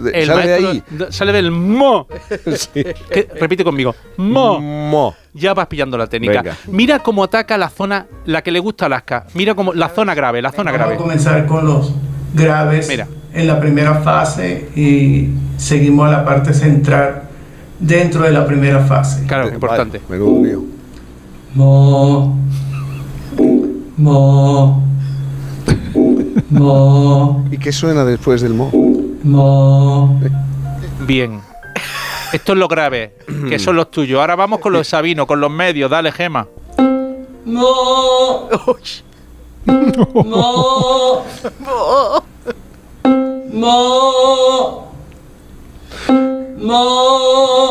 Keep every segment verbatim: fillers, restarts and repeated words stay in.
de, el sale de maestro ahí. Sale del mo. Sí. Que, repite conmigo. Mo. Mo. Ya vas pillando la técnica. Venga. Mira cómo ataca la zona, la que le gusta a Alaska. Mira cómo la zona grave, la zona Vamos grave. a comenzar con los graves Mira. en la primera fase y seguimos a la parte central dentro de la primera fase. Claro, importante. Vale, menudo lío. Mo. Mo. Mo. ¿Y qué suena después del mo? Mo. Bien. Esto es lo grave, que son los tuyos. Ahora vamos con los sabinos, con los medios. Dale, Gema. Mo. Mo. Mo. Mo.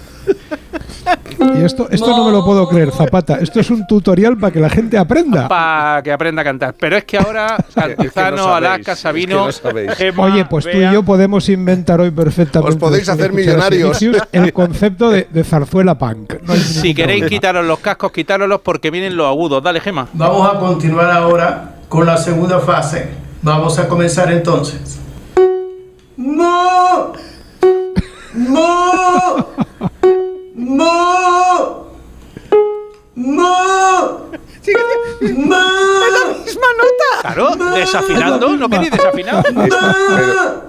Y esto, esto no me lo puedo creer, Zapata. Esto es un tutorial para que la gente aprenda. Para que aprenda a cantar. Pero es que ahora, Cantizano, Es que no sabéis, Alaska, es que Sabino, no sabéis. Gema, Oye, pues tú Bea. y yo podemos inventar hoy perfectamente. Os podéis después de hacer escuchar a millonarios. Silicius, el concepto de, de zarzuela punk. No hay Si ningún queréis problema. quitaros los cascos, quitároslos porque vienen los agudos. Dale, Gema. Vamos a continuar ahora con la segunda fase. Vamos a comenzar entonces. Mo. Mo. Mo. Mo. Mo. ¡Misma nota! Claro, desafinando. ¿No queréis desafinar? Pero,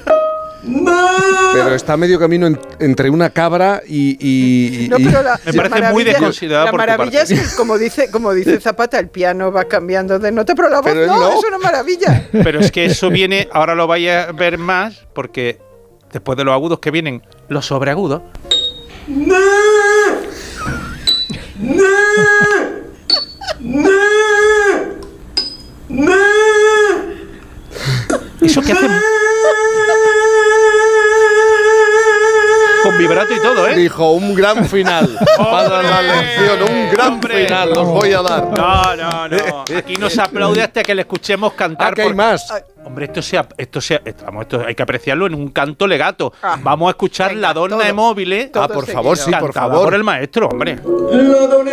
pero está a medio camino en- entre una cabra y... y- y- No, pero la, Me la parece muy maravilla- desconsiderado La por tu maravilla parte. es que, como dice, como dice Zapata, el piano va cambiando de nota, pero la voz Pero él no, no. es una maravilla. Pero es que eso viene, ahora lo vais a ver más, porque después de los agudos que vienen los sobreagudos. No. No. No. No. Eso que hacen con vibrato y todo, ¿eh? Dijo, un gran final para la ¡Hombre! lección, un gran ¡Hombre! final, os voy a dar. No, no, no. Aquí no se aplaude hasta que le escuchemos cantar. Ah, que hay por- más. Hombre, esto sea, esto sea, vamos, esto hay que apreciarlo en un canto legato. Ah. Vamos a escuchar Venga, la donna todo. de móviles. Todo Ah, por seguido. favor, sí, por cantada favor. por el maestro, hombre. La donna